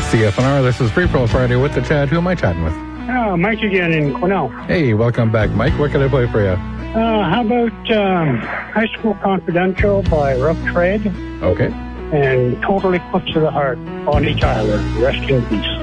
CFNR. This is Free Pro Friday with the Chad. Who am I chatting with? Mike again in Quesnel. Hey, welcome back, Mike. What can I play for you? How about High School Confidential by Rough Trade? Okay. And Total Eclipse of the Heart, Bonnie Tyler. Rest in peace.